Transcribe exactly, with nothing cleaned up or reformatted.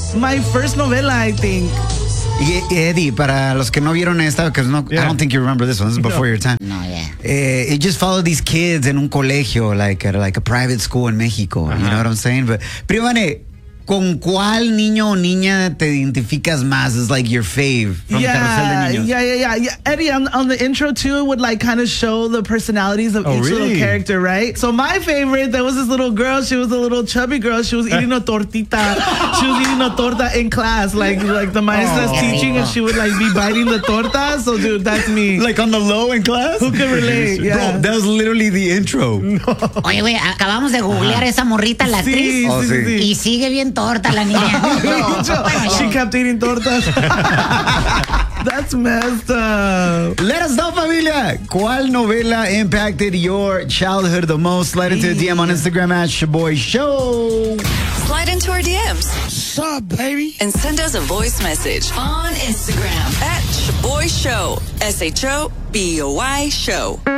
my first novela, I think. Y, Eddie, para los que no vieron esta, because no, yeah. I don't think you remember this one. This is before no. your time. No, yeah. Eh, it just followed these kids en un colegio, like at like a private school in Mexico. Uh-huh. You know what I'm saying? But, Privane, ¿con cuál niño o niña te identificas más? Is like your fave from yeah, Carrusel de Niños. Yeah, yeah, yeah, yeah. Eddie, on, on the intro too, would like kind of show the personalities of oh, each really? little character, right? So my favorite, there was this little girl. She was a little chubby girl. She was eating a tortita. She was eating a torta in class, like like the maestra's oh, teaching, and she would like be biting the torta. So dude, that's me. Like on the low in class? Who can relate? Yeah. Bro, that was literally the intro. No. Oye, güey, acabamos de googlear esa morrita, la actriz. Sí, oh, sí, sí. sí. Y sigue bien torta la niña. She kept eating tortas. That's messed up. Let us know, familia. ¿Cuál novela impacted your childhood the most? Slide into the D M on Instagram at Shaboy Show. Slide into our D Ms. What's up, baby? And send us a voice message on Instagram at Shaboy Show. S H O B O Y Show.